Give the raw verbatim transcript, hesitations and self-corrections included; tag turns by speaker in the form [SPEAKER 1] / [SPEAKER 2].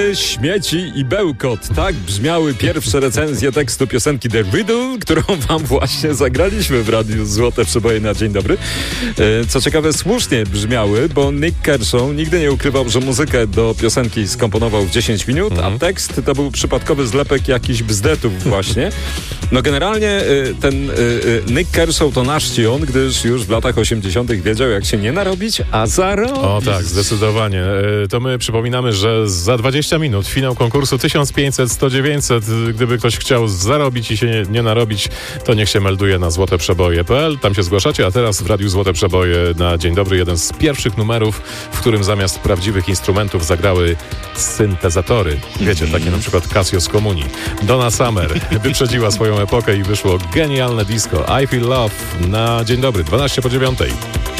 [SPEAKER 1] Śmieci i bełkot. Tak brzmiały pierwsze recenzje tekstu piosenki The Riddle, którą wam właśnie zagraliśmy w radiu Złote Przeboje na Dzień Dobry. Co ciekawe, słusznie brzmiały, bo Nick Kershaw nigdy nie ukrywał, że muzykę do piosenki skomponował w dziesięć minut, mm. a tekst to był przypadkowy zlepek jakichś bzdetów właśnie. No generalnie ten Nick Kershaw to nasz on, gdyż już w latach osiemdziesiątych wiedział, jak się nie narobić, a zarobić.
[SPEAKER 2] O tak, zdecydowanie. To my przypominamy, że za dwadzieścia minut finał konkursu tysiąc pięćset sto dziewięćset. Gdyby ktoś chciał zarobić i się nie, nie narobić, to niech się melduje na złote przeboje kropka p l. Tam się zgłaszacie, a teraz w Radiu Złote Przeboje na Dzień Dobry jeden z pierwszych numerów, w którym zamiast prawdziwych instrumentów zagrały syntezatory. Wiecie, takie na przykład Casio z Komunii. Donna Summer wyprzedziła swoją epokę i wyszło genialne disco I Feel Love na Dzień Dobry, dwanaście po dziewiątej.